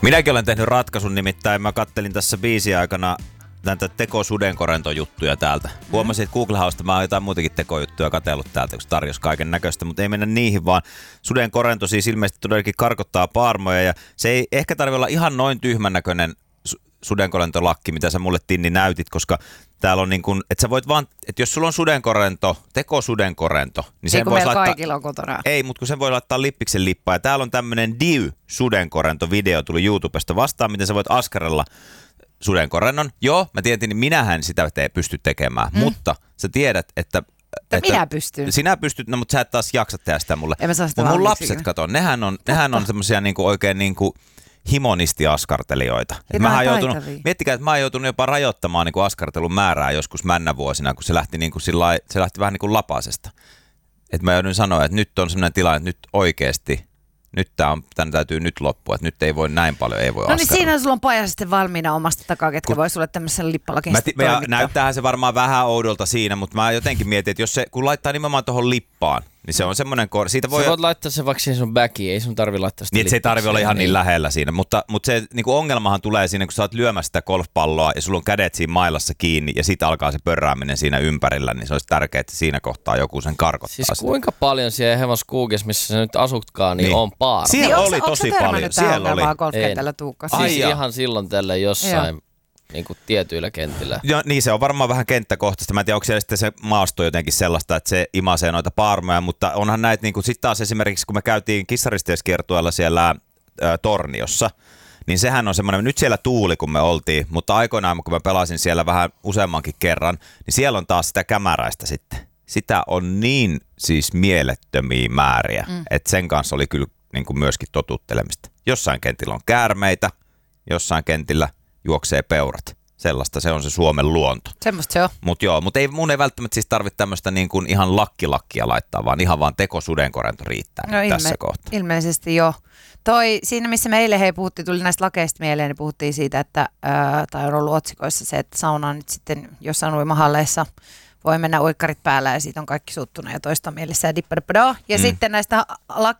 Minäkin olen tehnyt ratkaisun, nimittäin mä kattelin tässä biisin aikana näitä tekosudenkorentojuttuja täältä. Huomasin, että Google Housesta mä oon jotain muitakin tekojuttuja katsellut täältä, kun se tarjosi kaiken näköistä, mutta ei mennä niihin, vaan sudenkorento siis ilmeisesti todellakin karkottaa paarmoja ja se ei ehkä tarvitse olla ihan noin tyhmän näköinen sudenkorentolakki, mitä sä mulle Tinni näytit, koska täällä on niin kuin, että sä voit vaan, että jos sulla on tekosudenkorento, niin sen voisi laittaa... kaikilla on kotona. Ei, mutta kun sen voi laittaa lippiksen lippaan. Ja täällä on tämmönen Div-sudenkorento-video tuli YouTubesta vastaan, miten sä voit askarella sudenkorennon. Joo, mä tiedän, niin minähän sitä pysty tekemään, mutta sä tiedät, että minä pystyn. Sinä pystyt, no mutta sä et taas jaksa tehdä sitä mulle. En mä saa sitä mun valmiiksi. lapset, kato, nehän on semmosia niinku oikein niinku himonistiaskartelijoita. Miettikää, että mä oon joutunut jopa rajoittamaan niinku askartelun määrää joskus männävuosina, kun se lähti vähän niin kuin lapasesta. Että mä joudun sanoa, että nyt on semmoinen tilanne, että nyt oikeasti, tänne täytyy nyt loppua, että nyt ei voi näin paljon, ei voi askarella. No niin siinä sulla on paja sitten valmiina omasta takaa, ketkä voi sulle tämmöisen lippalakin toimittaa. Näyttäähän se varmaan vähän oudolta siinä, mutta mä jotenkin mietin, että jos se, kun laittaa nimenomaan tuohon lippaan, niin se on semmoinen, siitä voi... Sä voit laittaa se vaikka siihen sun backiin, ei sun tarvi laittaa sitä niin, se ei tarvi olla ihan niin lähellä siinä, mutta se niinku ongelmahan tulee siinä, kun sä oot lyömässä sitä golfpalloa ja sulla on kädet siinä mailassa kiinni ja sit alkaa se pörrääminen siinä ympärillä, niin se olisi tärkeää, että siinä kohtaa joku sen karkottaa. Siis sitä. kuinka paljon siellä Hevoskuukessa, missä sä nyt asutkaan, niin on paarmo? Siellä oli tosi paljon. Siellä oli. Golfkentällä Tuukassa? Siis ihan silloin tällä jossain niin kuin tietyillä kentillä. Ja, niin se on varmaan vähän kenttäkohtaista. Mä en tiedä, onko siellä sitten se maasto jotenkin sellaista, että se imasee noita paarmoja, mutta onhan näitä, niin kuin sitten taas esimerkiksi kun me käytiin kissaristeiskiertueella siellä Torniossa, niin sehän on semmoinen, nyt siellä tuuli kun me oltiin, mutta aikoinaan kun mä pelasin siellä vähän useammankin kerran, niin siellä on taas sitä kämäräistä sitten. Sitä on niin siis mielettömiä määriä, että sen kanssa oli kyllä niin kuin myöskin totuttelemista. Jossain kentillä on käärmeitä, jossain kentillä juoksee peurat. Sellaista se on se Suomen luonto. Semmosta se on. Mutta mun ei välttämättä siis tarvitse tämmöistä niin kuin ihan lakkia laittaa, vaan ihan vaan tekosudenkorento riittää tässä kohtaa. Ilmeisesti joo. Siinä missä me eilen tuli näistä lakeista mieleen, niin puhuttiin siitä, että tai on ollut otsikoissa se, että saunaan nyt sitten jossain uimahalleissa voi mennä oikkarit päällä ja siitä on kaikki suttuna ja toista mielessä ja dippadippadaa. Ja sitten näistä